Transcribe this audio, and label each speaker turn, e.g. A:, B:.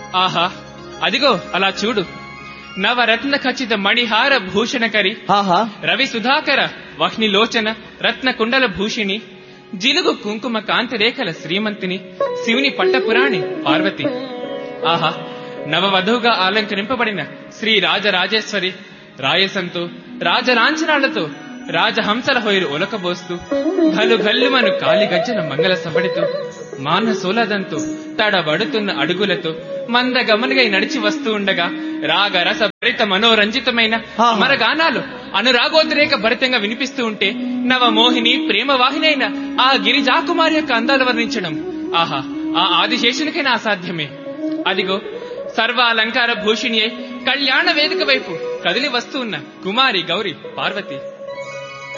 A: ఆహా, అదిగో అలా చూడు. నవరత్న ఖచ్చిత మణిహార భూషణకరి, రవి సుధాకర వహ్నిలోచన రత్న కుండల భూషిణి, జిలుగు కుంకుమ కాంతిరేఖల శ్రీమంతిని, శివుని పట్టపురాణి పార్వతి. ఆహా, నవవధువుగా అలంకరింపబడిన శ్రీ రాజరాజేశ్వరి రాయసంతో రాజలాంఛనాలతో రాజహంసల హొయరు ఒలకబోస్తూ ఘలు ఘల్లుమను కాలిగజ్జన మంగళ సవడితో మానసోలదంతో తడబడుతున్న అడుగులతో మందగమనుగై నడిచి వస్తూ ఉండగా రాగరస భరిత మనోరంజితమైన అమరగానాలు అనురాగోద్రేక భరితంగా వినిపిస్తూ ఉంటే నవమోహిని ప్రేమవాహినైన ఆ గిరిజాకుమారి యొక్క అందాలు వర్ణించడం ఆహా, ఆ ఆదిశేషునికైనా అసాధ్యమే. అదిగో సర్వాలంకార భూషిణి కళ్యాణ వేదిక వైపు కదిలి వస్తూ ఉన్న కుమారి గౌరి పార్వతి.